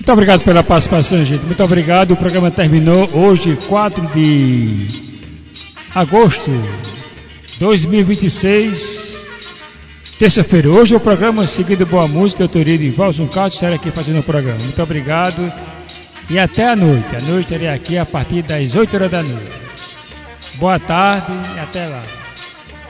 Muito obrigado pela participação, gente. Muito obrigado. O programa terminou hoje, 4 de agosto de 2026, terça-feira. Hoje o programa Seguindo Boa Música, autoria de Valson Castro, estarei aqui fazendo o programa. Muito obrigado e até a noite. A noite estarei aqui a partir das 8 horas da noite. Boa tarde e até lá.